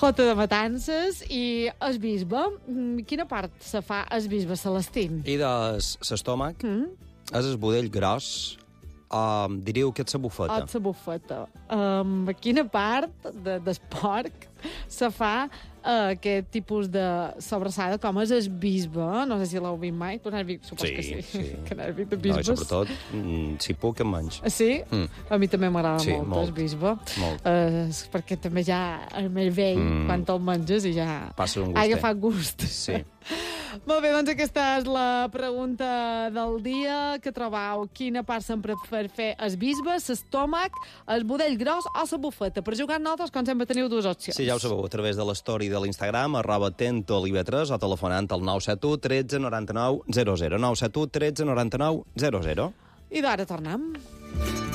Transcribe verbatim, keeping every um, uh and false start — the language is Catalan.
Jota de Matances i el bisbe. Quina part se fa el bisbe Celestín? I de l'estómac Mm? és el budell gros, um, diríeu que és la bufeta. O la bufeta. Um, a quina part de, del porc se fa uh, aquest tipus de sobrassada, com és el bisbe? No sé si l'heu vist mai. Tu n'has vist? Supos Sí, que sí. sí. Que n'has vist de No, i bisbes? sobretot, mm, si puc, en menys. Ah, sí? Mm. A mi també m'agrada Sí, molt, molt. el bisbe. Molt. Uh, perquè també ja és més vell Mm. quan te'l menges i ja Passa un ha gustet. agafat gust. Sí. Molt bé, doncs aquesta és la pregunta del dia, que trobau quina part sempre per fer el bisbe, l'estómac, el budell gros o la bufeta. Per jugar amb nosaltres, com sempre, teniu dues opcions. Sí, ja ho sabeu, a través de l'story de l'Instagram, arroba tentolive tres, o telefonant al nou set u tretze noranta-nou zero zero. nou set u tretze noranta-nou zero zero. I d'ara tornem.